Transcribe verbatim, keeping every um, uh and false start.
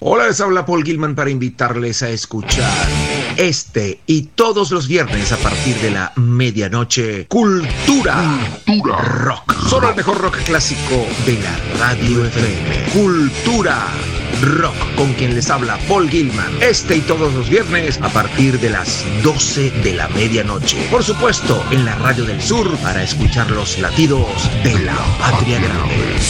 Hola, les habla Paul Gilman para invitarles a escuchar este y todos los viernes a partir de la medianoche Cultura, Cultura Rock. Solo el mejor rock clásico de la radio F M. Cultura Rock, con quien les habla Paul Gilman. Este y todos los viernes a partir de las doce de la medianoche. Por supuesto, en la Radio del Sur para escuchar los latidos de la Patria Grande.